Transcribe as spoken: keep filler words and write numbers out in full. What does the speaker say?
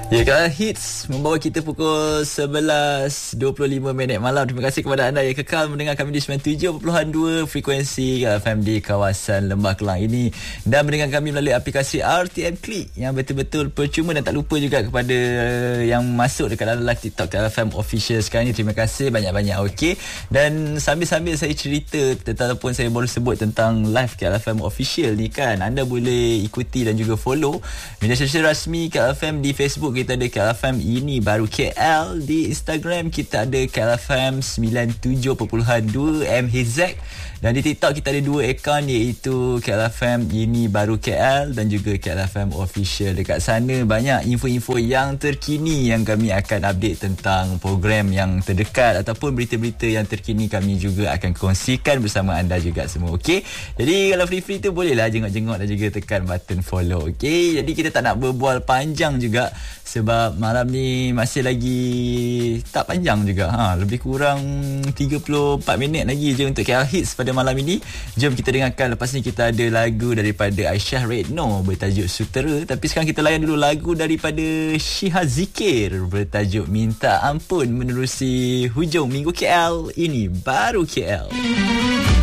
Ya, K L Hits membawa kita pukul sebelas dua puluh lima minit malam. Terima kasih kepada anda yang kekal mendengar kami di sembilan puluh tujuh perpuluhan dua frekuensi K L F M di kawasan Lembah Kelang ini, dan mendengar kami melalui aplikasi R T M Click yang betul-betul percuma. Dan tak lupa juga kepada yang masuk dekat dalam live TikTok K L F M Official sekarang ni, terima kasih banyak-banyak. Okey, dan sambil-sambil saya cerita ataupun saya baru sebut tentang live K L F M Official ni kan, anda boleh ikuti dan juga follow media sosial rasmi K L F M. Di Facebook kita ada K L F M ini baru K L, di Instagram kita ada K L F M sembilan puluh tujuh perpuluhan dua M H Z, dan di TikTok kita ada dua akaun, iaitu K L F M ini baru K L dan juga K L F M Official. Dekat sana banyak info-info yang terkini yang kami akan update tentang program yang terdekat ataupun berita-berita yang terkini kami juga akan kongsikan bersama anda juga semua. Okey, jadi kalau free-free tu bolehlah jengok-jengok dan juga tekan button follow. Okey, jadi kita tak nak berbual panjang juga sebab malam ni masih lagi tak panjang juga, ha, lebih kurang tiga puluh empat minit lagi je untuk K L Hits pada malam ini. Jom kita dengarkan. Lepas ni kita ada lagu daripada Aisyah Redno bertajuk Sutera. Tapi sekarang kita layan dulu lagu daripada Syiha Zikir bertajuk Minta Ampun, menerusi hujung minggu K L ini baru K L.